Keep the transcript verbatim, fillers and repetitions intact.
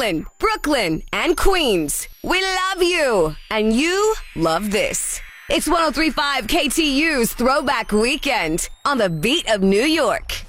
Brooklyn, Brooklyn, and Queens. We love you, and you love this. It's one oh three point five K T U's Throwback Weekend on the beat of New York.